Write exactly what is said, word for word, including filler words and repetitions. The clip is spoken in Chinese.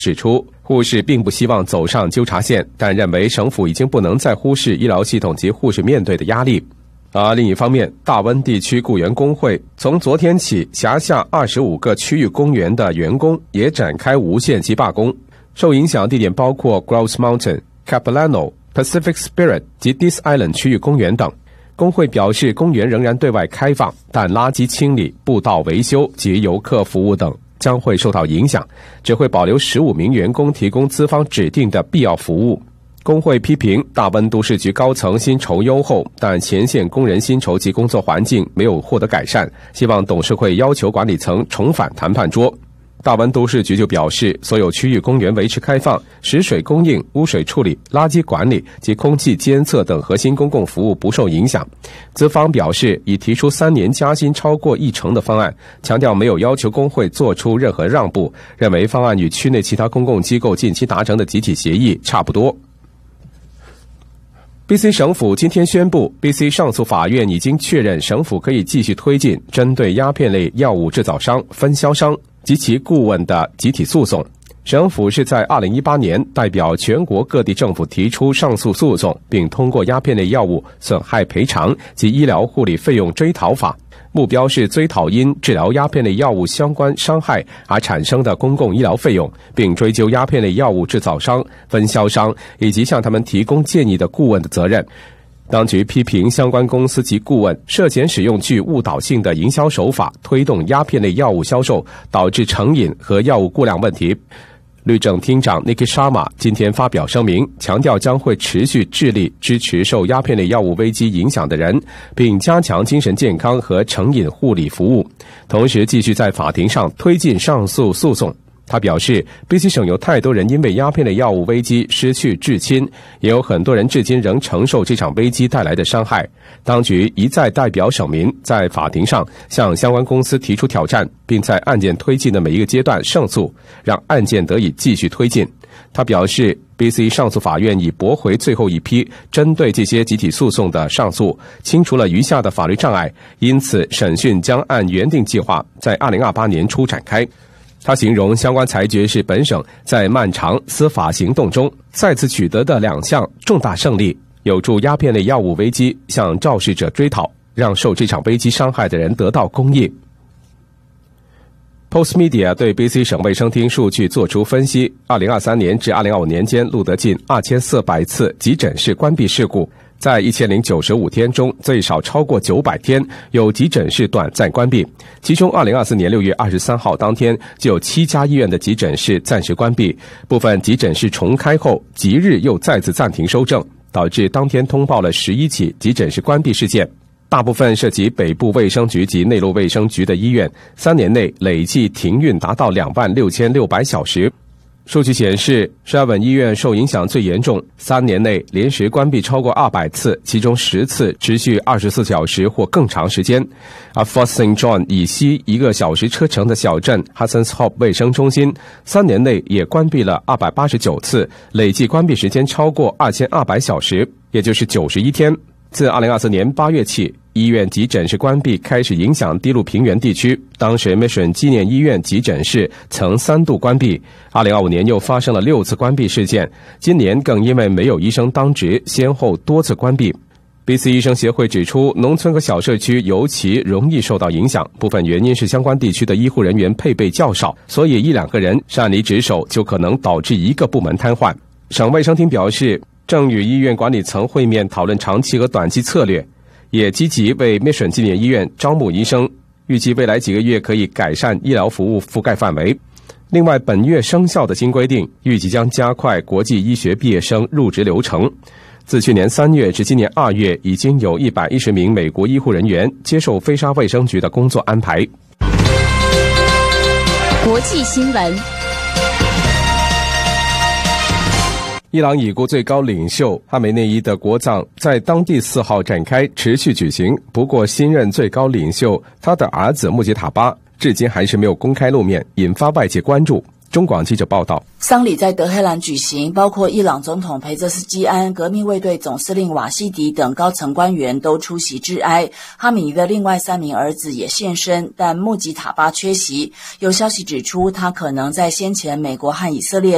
指出，护士并不希望走上纠察线，但认为省府已经不能再忽视医疗系统及护士面对的压力。而另一方面，大温地区雇员工会从昨天起，辖下二十五个区域公园的员工也展开无限期罢工。受影响地点包括 Grouse Mountain、Capilano、Pacific Spirit 及 Dease Island 区域公园等。工会表示，公园仍然对外开放，但垃圾清理、步道维修及游客服务等将会受到影响，只会保留十五名员工提供资方指定的必要服务。工会批评大温都市局高层薪酬优厚，但前线工人薪酬及工作环境没有获得改善，希望董事会要求管理层重返谈判桌。大温都市局就表示，所有区域公园维持开放，食水供应、污水处理、垃圾管理及空气监测等核心公共服务不受影响。资方表示，已提出三年加薪超过一成的方案，强调没有要求工会做出任何让步，认为方案与区内其他公共机构近期达成的集体协议差不多。B C 省府今天宣布 ，B C 上诉法院已经确认省府可以继续推进针对鸦片类药物制造商、分销商及其顾问的集体诉讼。省府是在二零一八年代表全国各地政府提出上诉诉讼，并通过鸦片类药物损害赔偿及医疗护理费用追讨法，目标是追讨因治疗鸦片类药物相关伤害而产生的公共医疗费用，并追究鸦片类药物制造商、分销商以及向他们提供建议的顾问的责任。当局批评相关公司及顾问涉嫌使用具误导性的营销手法，推动鸦片类药物销售，导致成瘾和药物过量问题。律政厅长 Nikki Sharma 今天发表声明，强调将会持续致力支持受鸦片类药物危机影响的人，并加强精神健康和成瘾护理服务，同时继续在法庭上推进上诉诉讼。他表示 ，B C 省有太多人因为鸦片类药物危机失去至亲，也有很多人至今仍承受这场危机带来的伤害。当局一再代表省民在法庭上向相关公司提出挑战，并在案件推进的每一个阶段胜诉，让案件得以继续推进。他表示 ，B C 上诉法院已驳回最后一批针对这些集体诉讼的上诉，清除了余下的法律障碍，因此审讯将按原定计划在二零二八年初展开。他形容相关裁决是本省在漫长司法行动中再次取得的两项重大胜利，有助鸦片类药物危机向肇事者追讨，让受这场危机伤害的人得到公义。Postmedia 对 B C 省卫生厅数据作出分析，二零二三年至二零二五年间录得近二千四百次急诊室关闭事故，在一千零九十五天中，最少超过九百天有急诊室短暂关闭，其中二零二四年六月二十三号当天就有七家医院的急诊室暂时关闭，部分急诊室重开后即日又再次暂停收症，导致当天通报了十一起急诊室关闭事件，大部分涉及北部卫生局及内陆卫生局的医院，三年内累计停运达到两万六千六百小时。数据显示，沙文医院受影响最严重，三年内连时关闭超过二百次，其中十次持续二十四小时或更长时间。而 Fort Saint John 以西一个小时车程的小镇 Hudson's Hope 卫生中心，三年内也关闭了二百八十九次，累计关闭时间超过二千二百小时，也就是九十一天。自二零二四年八月起，医院急诊室关闭开始影响低陆平原地区，当时 Mission 纪念医院急诊室曾三度关闭，二零二五年又发生了六次关闭事件，今年更因为没有医生当值，先后多次关闭。B C 医生协会指出，农村和小社区尤其容易受到影响，部分原因是相关地区的医护人员配备较少，所以一两个人擅离职守就可能导致一个部门瘫痪。省卫生厅表示，正与医院管理层会面讨论长期和短期策略，也积极为 Mission 纪念医院招募医生，预计未来几个月可以改善医疗服务覆盖范围。另外，本月生效的新规定预计将加快国际医学毕业生入职流程。自去年三月至今年二月，已经有一百一十名美国医护人员接受菲沙卫生局的工作安排。 国际新闻。 伊朗已故最高领袖哈梅内伊的国葬在当地四号展开，持续举行。不过，新任最高领袖他的儿子穆吉塔巴至今还是没有公开露面，引发外界关注。中广记者报道， 丧礼在德黑兰举行，包括伊朗总统裴泽斯基安、革命卫队总司令瓦西迪等高层官员都出席致哀。哈米尼的另外三名儿子也现身，但穆吉塔巴缺席。有消息指出，他可能在先前美国和以色列